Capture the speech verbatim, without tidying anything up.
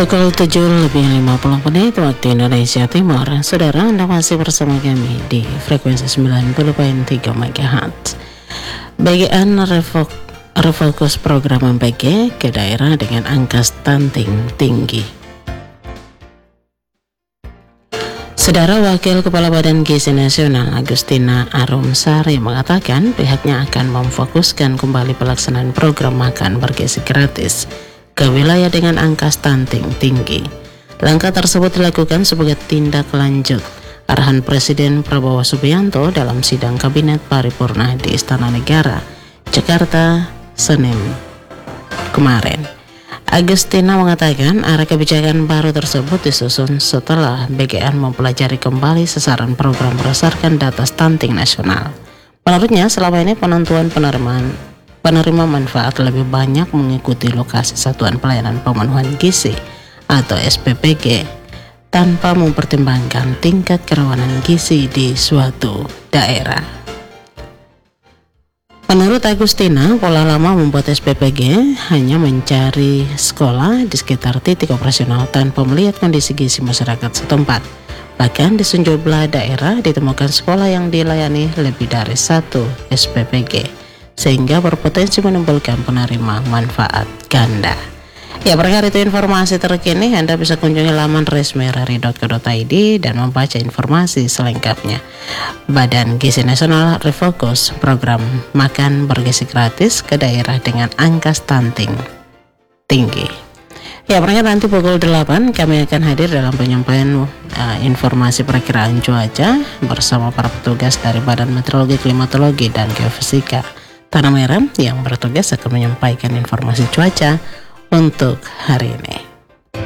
Pukul tujuh lebih lima puluh menit waktu Indonesia Timur. Saudara, Anda masih bersama kami di frekuensi sembilan puluh koma tiga megahertz. Bagian refok, refokus program M P G ke daerah dengan angka stunting tinggi. Saudara, Wakil Kepala Badan Gizi Nasional Agustina Arumsari mengatakan pihaknya akan memfokuskan kembali pelaksanaan program makan bergizi gratis ke wilayah dengan angka stunting tinggi. Langkah tersebut dilakukan sebagai tindak lanjut arahan Presiden Prabowo Subianto dalam sidang Kabinet Paripurna di Istana Negara, Jakarta, Senin kemarin. Agustina mengatakan arah kebijakan baru tersebut disusun setelah B G N mempelajari kembali sasaran program berdasarkan data stunting nasional. Menurutnya, selama ini penentuan penerimaan penerima manfaat lebih banyak mengikuti lokasi Satuan Pelayanan Pemenuhan Gizi atau S P P G tanpa mempertimbangkan tingkat kerawanan gizi di suatu daerah. Menurut Agustina, pola lama membuat S P P G hanya mencari sekolah di sekitar titik operasional tanpa melihat kondisi gizi masyarakat setempat. Bahkan di sejumlah daerah ditemukan sekolah yang dilayani lebih dari satu S P P G, sehingga berpotensi menimbulkan penerima manfaat ganda. Ya, berkait itu informasi terkini, Anda bisa kunjungi laman resmi r r i dot co dot i d dan membaca informasi selengkapnya. Badan Gizi Nasional refokus program makan bergizi gratis ke daerah dengan angka stunting tinggi. Ya, berkait nanti pukul delapan kami akan hadir dalam penyampaian uh, informasi perakiraan cuaca bersama para petugas dari Badan Meteorologi, Klimatologi, dan Geofisika Tanah Merah yang bertugas akan menyampaikan informasi cuaca untuk hari ini.